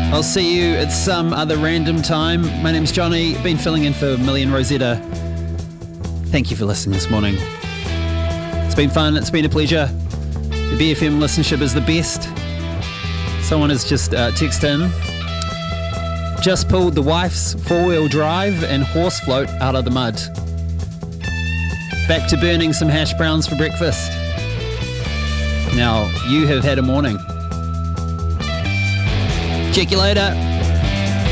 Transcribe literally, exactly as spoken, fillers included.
I'll see you at some other random time. My name's Johnny, been filling in for Millie and Rosetta. Thank you for listening this morning. It's been fun, it's been a pleasure. The B F M listenership is the best. Someone has just uh, texted in. Just pulled the wife's four-wheel drive and horse float out of the mud. Back to burning some hash browns for breakfast. Now, you have had a morning. Check you later.